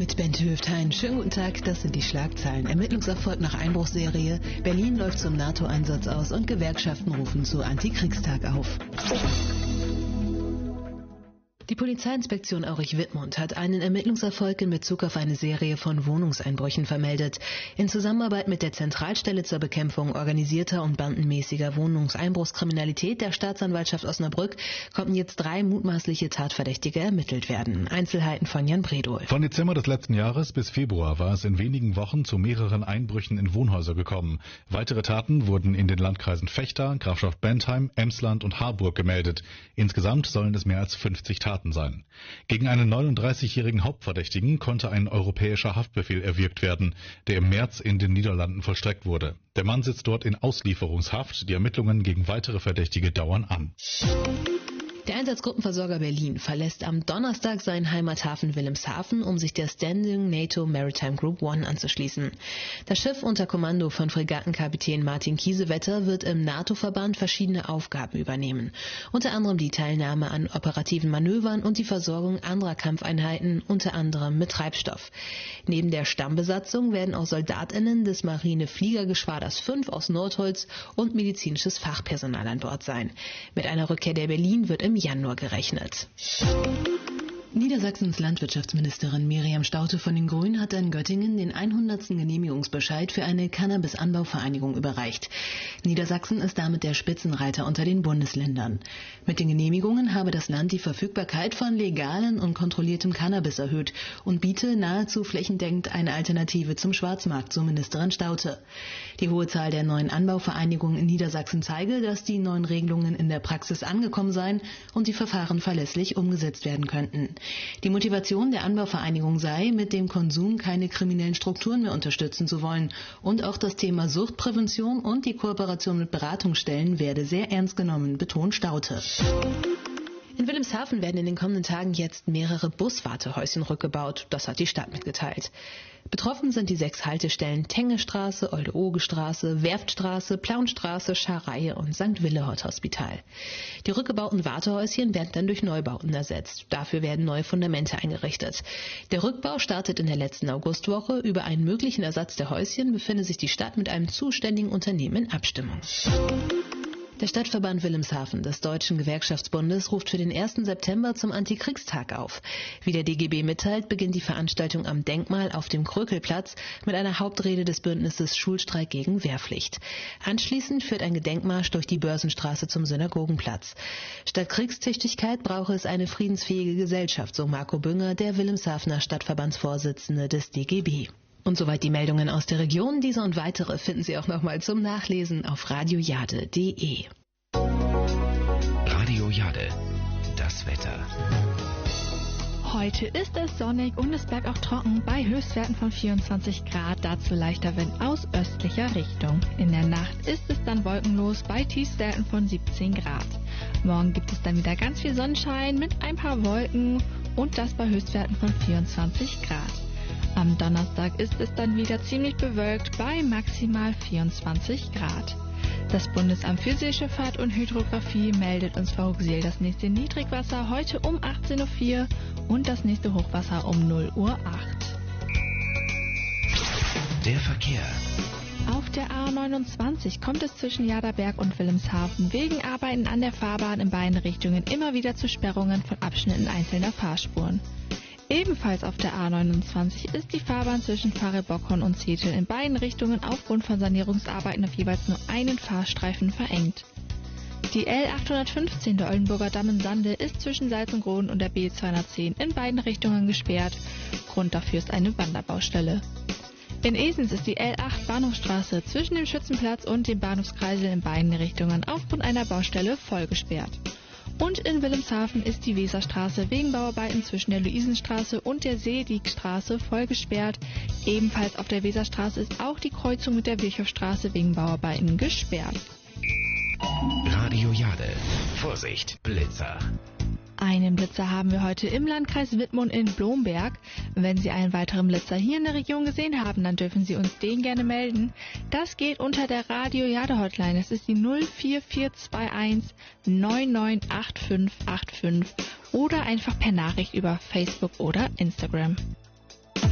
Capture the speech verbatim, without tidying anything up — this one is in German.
Mit Bente Hüfthain. Schönen guten Tag, das sind die Schlagzeilen. Ermittlungserfolg nach Einbruchsserie. Berlin läuft zum NATO-Einsatz aus und Gewerkschaften rufen zu Antikriegstag auf. Die Polizeiinspektion Aurich-Wittmund hat einen Ermittlungserfolg in Bezug auf eine Serie von Wohnungseinbrüchen vermeldet. In Zusammenarbeit mit der Zentralstelle zur Bekämpfung organisierter und bandenmäßiger Wohnungseinbruchskriminalität der Staatsanwaltschaft Osnabrück konnten jetzt drei mutmaßliche Tatverdächtige ermittelt werden. Einzelheiten von Jan Bredow. Von Dezember des letzten Jahres bis Februar war es in wenigen Wochen zu mehreren Einbrüchen in Wohnhäuser gekommen. Weitere Taten wurden in den Landkreisen Vechta, Grafschaft Bentheim, Emsland und Harburg gemeldet. Insgesamt sollen es mehr als fünfzig Taten sein. Gegen einen neununddreißigjährigen Hauptverdächtigen konnte ein europäischer Haftbefehl erwirkt werden, der im März in den Niederlanden vollstreckt wurde. Der Mann sitzt dort in Auslieferungshaft. Die Ermittlungen gegen weitere Verdächtige dauern an. Der Einsatzgruppenversorger Berlin verlässt am Donnerstag seinen Heimathafen Wilhelmshaven, um sich der Standing NATO Maritime Group One anzuschließen. Das Schiff unter Kommando von Fregattenkapitän Martin Kiesewetter wird im NATO-Verband verschiedene Aufgaben übernehmen. Unter anderem die Teilnahme an operativen Manövern und die Versorgung anderer Kampfeinheiten, unter anderem mit Treibstoff. Neben der Stammbesatzung werden auch SoldatInnen des Marine-Fliegergeschwaders fünf aus Nordholz und medizinisches Fachpersonal an Bord sein. Mit einer Rückkehr der Berlin wird im Januar gerechnet. Niedersachsens Landwirtschaftsministerin Miriam Staudte von den Grünen hat in Göttingen den hundertsten Genehmigungsbescheid für eine Cannabis-Anbauvereinigung überreicht. Niedersachsen ist damit der Spitzenreiter unter den Bundesländern. Mit den Genehmigungen habe das Land die Verfügbarkeit von legalen und kontrolliertem Cannabis erhöht und biete nahezu flächendeckend eine Alternative zum Schwarzmarkt, so Ministerin Staudte. Die hohe Zahl der neuen Anbauvereinigungen in Niedersachsen zeige, dass die neuen Regelungen in der Praxis angekommen seien und die Verfahren verlässlich umgesetzt werden könnten. Die Motivation der Anbauvereinigung sei, mit dem Konsum keine kriminellen Strukturen mehr unterstützen zu wollen. Und auch das Thema Suchtprävention und die Kooperation mit Beratungsstellen werde sehr ernst genommen, betont Staudte. In Wilhelmshaven werden in den kommenden Tagen jetzt mehrere Buswartehäuschen rückgebaut. Das hat die Stadt mitgeteilt. Betroffen sind die sechs Haltestellen Tengestraße, Olde-Oge-Straße, Werftstraße, Plaunstraße, Scharreihe und Sankt Willehort Hospital. Die rückgebauten Wartehäuschen werden dann durch Neubauten ersetzt. Dafür werden neue Fundamente eingerichtet. Der Rückbau startet in der letzten Augustwoche. Über einen möglichen Ersatz der Häuschen befindet sich die Stadt mit einem zuständigen Unternehmen in Abstimmung. Der Stadtverband Wilhelmshaven des Deutschen Gewerkschaftsbundes ruft für den ersten September zum Antikriegstag auf. Wie der D G B mitteilt, beginnt die Veranstaltung am Denkmal auf dem Krökelplatz mit einer Hauptrede des Bündnisses Schulstreik gegen Wehrpflicht. Anschließend führt ein Gedenkmarsch durch die Börsenstraße zum Synagogenplatz. Statt Kriegstüchtigkeit brauche es eine friedensfähige Gesellschaft, so Marco Bünger, der Wilhelmshavener Stadtverbandsvorsitzende des D G B. Und soweit die Meldungen aus der Region. Diese und weitere finden Sie auch nochmal zum Nachlesen auf radiojade punkt de. Radio Jade, das Wetter. Heute ist es sonnig und es bleibt auch trocken bei Höchstwerten von vierundzwanzig Grad, dazu leichter Wind aus östlicher Richtung. In der Nacht ist es dann wolkenlos bei Tiefstwerten von siebzehn Grad. Morgen gibt es dann wieder ganz viel Sonnenschein mit ein paar Wolken und das bei Höchstwerten von vierundzwanzig Grad. Am Donnerstag ist es dann wieder ziemlich bewölkt bei maximal vierundzwanzig Grad. Das Bundesamt für Seeschifffahrt und Hydrographie meldet uns vor Ruxjel das nächste Niedrigwasser heute um achtzehn Uhr vier und das nächste Hochwasser um null Uhr acht. Der Verkehr. Auf der A neunundzwanzig kommt es zwischen Jaderberg und Wilhelmshaven wegen Arbeiten an der Fahrbahn in beiden Richtungen immer wieder zu Sperrungen von Abschnitten einzelner Fahrspuren. Ebenfalls auf der A neunundzwanzig ist die Fahrbahn zwischen Pfarre-Bockhorn und Zetel in beiden Richtungen aufgrund von Sanierungsarbeiten auf jeweils nur einen Fahrstreifen verengt. Die L achthundertfünfzehn der Oldenburger Damm in Sande ist zwischen Salzungroden und der B zweihundertzehn in beiden Richtungen gesperrt. Grund dafür ist eine Wanderbaustelle. In Esens ist die L acht Bahnhofstraße zwischen dem Schützenplatz und dem Bahnhofskreisel in beiden Richtungen aufgrund einer Baustelle voll gesperrt. Und in Wilhelmshaven ist die Weserstraße wegen Bauarbeiten zwischen der Luisenstraße und der Seediekstraße voll gesperrt. Ebenfalls auf der Weserstraße ist auch die Kreuzung mit der Virchowstraße wegen Bauarbeiten gesperrt. Radio Jade. Vorsicht, Blitzer. Einen Blitzer haben wir heute im Landkreis Wittmund in Blomberg. Wenn Sie einen weiteren Blitzer hier in der Region gesehen haben, dann dürfen Sie uns den gerne melden. Das geht unter der Radio Jade Hotline. Das ist die null vier vier zwei eins neun neun acht fünf acht fünf oder einfach per Nachricht über Facebook oder Instagram.